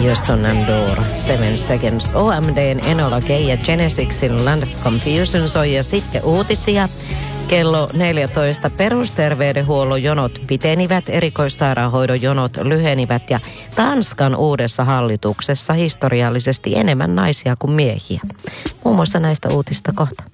Houston and Door, 7 Seconds. OMD:n Enola Gay ja Genesis'in Land of Confusion soi ja sitten uutisia. Kello 14 perusterveydenhuollon jonot pitenivät, erikoissairaanhoidon jonot lyhenivät ja Tanskan uudessa hallituksessa historiallisesti enemmän naisia kuin miehiä. Muun muassa näistä uutista kohta.